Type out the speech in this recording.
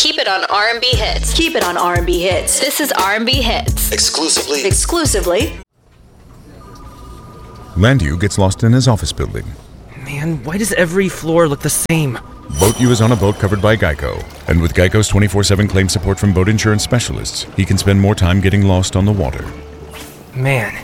Keep it on R&B Hits. Keep it on R&B Hits. This is R&B Hits. Exclusively. Landu gets lost in his office building. Man, why does every floor look the same? Boat U is on a boat covered by Geico. And with Geico's 24/7 claim support from boat insurance specialists, he can spend more time getting lost on the water. Man,